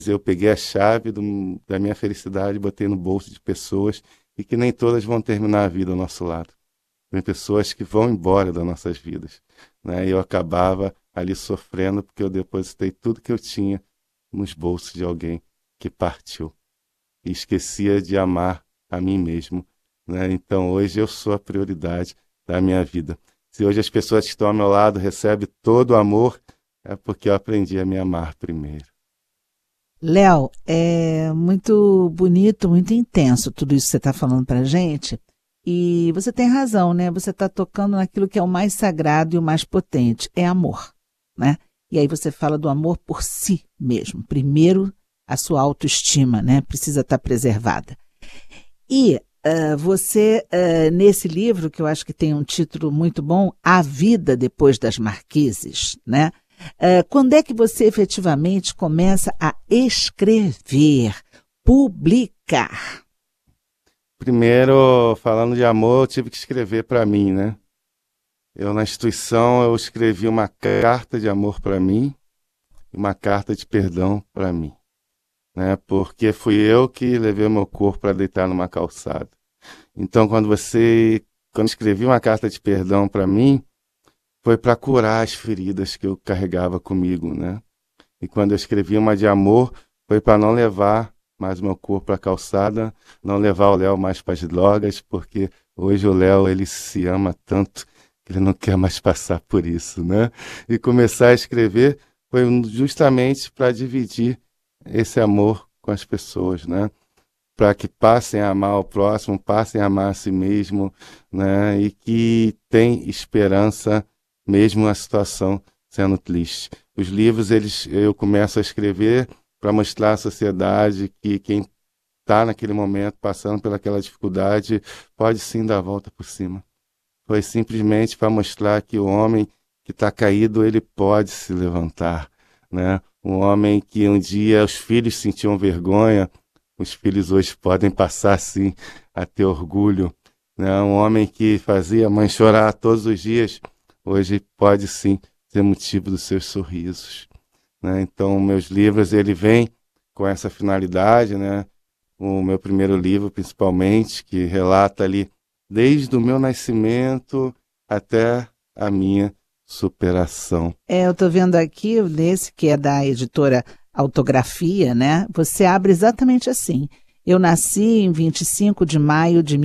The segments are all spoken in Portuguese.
eu peguei a chave da minha felicidade, botei no bolso de pessoas e que nem todas vão terminar a vida ao nosso lado. Tem pessoas que vão embora das nossas vidas, né? E eu acabava ali sofrendo porque eu depositei tudo que eu tinha nos bolsos de alguém que partiu e esquecia de amar a mim mesmo, né? Então hoje eu sou a prioridade da minha vida. Se hoje as pessoas que estão ao meu lado recebem todo o amor, é porque eu aprendi a me amar primeiro. Léo, é muito bonito, muito intenso tudo isso que você está falando para a gente. E você tem razão, né? Você está tocando naquilo que é o mais sagrado e o mais potente, é amor, né? E aí você fala do amor por si mesmo. Primeiro, a sua autoestima, né? Precisa estar preservada. E você, nesse livro, que eu acho que tem um título muito bom, A Vida Depois das Marquises, né? Quando é que você efetivamente começa a escrever, publicar? Primeiro, falando de amor, eu tive que escrever para mim, né? Eu, na instituição, eu escrevi uma carta de amor para mim e uma carta de perdão para mim, né? Porque fui eu que levei o meu corpo para deitar numa calçada. Então, quando escrevi uma carta de perdão para mim, foi para curar as feridas que eu carregava comigo, né? E quando eu escrevi uma de amor, foi para não levar mais o meu corpo para a calçada, não levar o Léo mais para as drogas, porque hoje o Léo ele se ama tanto que ele não quer mais passar por isso, né? E começar a escrever foi justamente para dividir esse amor com as pessoas, né? Para que passem a amar o próximo, passem a amar a si mesmo, né? E que tem esperança mesmo a situação sendo triste. Os livros, eu começo a escrever para mostrar à sociedade que quem está naquele momento passando pelaquela dificuldade pode sim dar a volta por cima. Foi simplesmente para mostrar que o homem que está caído, ele pode se levantar, né? Um homem que um dia os filhos sentiam vergonha, os filhos hoje podem passar sim a ter orgulho, né? Um homem que fazia a mãe chorar todos os dias, hoje pode sim ser motivo dos seus sorrisos, né? Então, meus livros, ele vem com essa finalidade, né? O meu primeiro livro, principalmente, que relata ali desde o meu nascimento até a minha superação. Eu estou vendo aqui, nesse que é da editora Autografia, né? Você abre exatamente assim. Eu nasci em 25 de maio de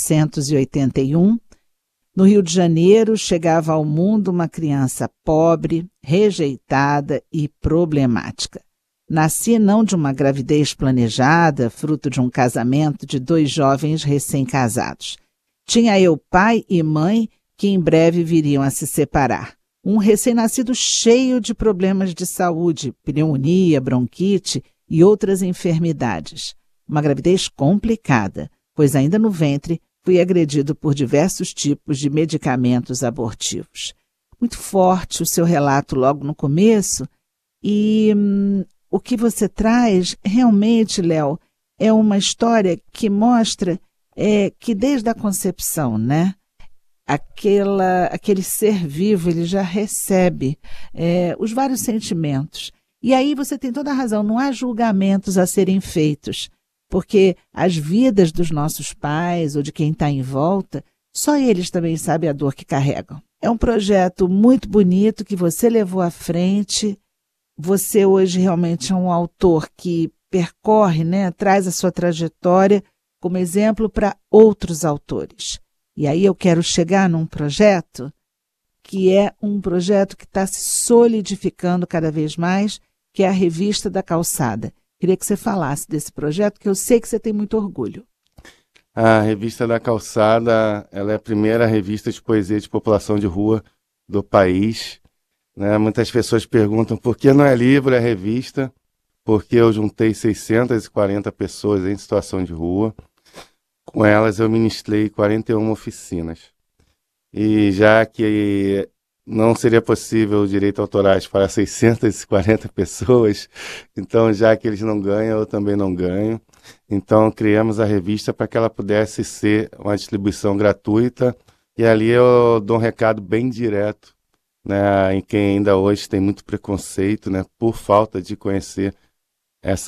1981. No Rio de Janeiro, chegava ao mundo uma criança pobre, rejeitada e problemática. Nasci não de uma gravidez planejada, fruto de um casamento de dois jovens recém-casados. Tinha eu pai e mãe que em breve viriam a se separar. Um recém-nascido cheio de problemas de saúde, pneumonia, bronquite e outras enfermidades. Uma gravidez complicada, pois ainda no ventre fui agredido por diversos tipos de medicamentos abortivos. Muito forte o seu relato logo no começo e o que você traz realmente, Léo, é uma história que mostra que desde a concepção, né? Aquele ser vivo, ele já recebe os vários sentimentos. E aí você tem toda a razão, não há julgamentos a serem feitos, porque as vidas dos nossos pais ou de quem está em volta, só eles também sabem a dor que carregam. É um projeto muito bonito que você levou à frente. Você hoje realmente é um autor que percorre, né, traz a sua trajetória como exemplo para outros autores. E aí eu quero chegar num projeto que é um projeto que está se solidificando cada vez mais, que é a Revista da Calçada. Queria que você falasse desse projeto, que eu sei que você tem muito orgulho. A Revista da Calçada, ela é a primeira revista de poesia de população de rua do país, né? Muitas pessoas perguntam por que não é livro, é revista, porque eu juntei 640 pessoas em situação de rua. Com elas eu ministrei 41 oficinas. E já que não seria possível direito autorais para 640 pessoas, então já que eles não ganham, eu também não ganho. Então criamos a revista para que ela pudesse ser uma distribuição gratuita e ali eu dou um recado bem direto, né, em quem ainda hoje tem muito preconceito, né, por falta de conhecer essa